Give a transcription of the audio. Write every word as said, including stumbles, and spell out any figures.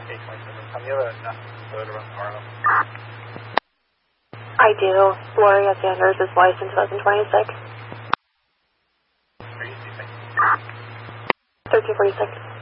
eight twenty-seven. How many other road around Harlem? I do. Gloria Sanders is licensed twenty twenty-six. Are you speaking? thirteen forty-six.